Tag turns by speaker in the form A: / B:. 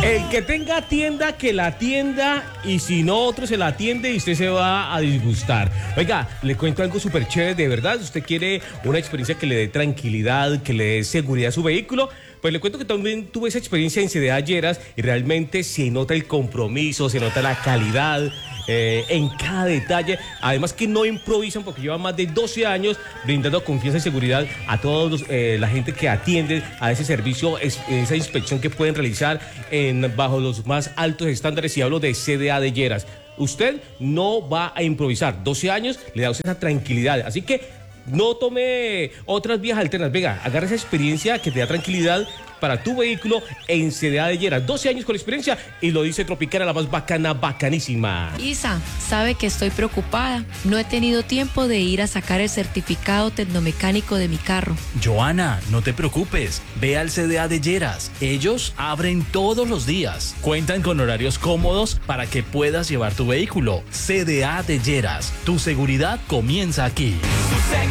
A: El que tenga tienda, que la atienda, y si no, otro se la atiende y usted se va a disgustar. Oiga, le cuento algo súper chévere, de verdad. Si usted quiere una experiencia que le dé tranquilidad, que le dé seguridad a su vehículo, pues le cuento que también tuve esa experiencia en CDA Lleras y realmente se nota el compromiso, se nota la calidad en cada detalle. Además que no improvisan porque llevan más de 12 años brindando confianza y seguridad a todos la gente que atiende a ese servicio, esa inspección que pueden realizar bajo los más altos estándares, y hablo de CDA de Lleras. Usted no va a improvisar. 12 años le da usted esa tranquilidad. Así que no tome otras vías alternas. Venga, agarra esa experiencia que te da tranquilidad para tu vehículo en CDA de Lleras. 12 años con experiencia y lo dice Tropicana, la más bacana, bacanísima.
B: Isa, sabe que estoy preocupada. No he tenido tiempo de ir a sacar el certificado tecnomecánico de mi carro.
C: Joana, no te preocupes. Ve al CDA de Lleras. Ellos abren todos los días. Cuentan con horarios cómodos para que puedas llevar tu vehículo. CDA de Lleras. Tu seguridad comienza aquí.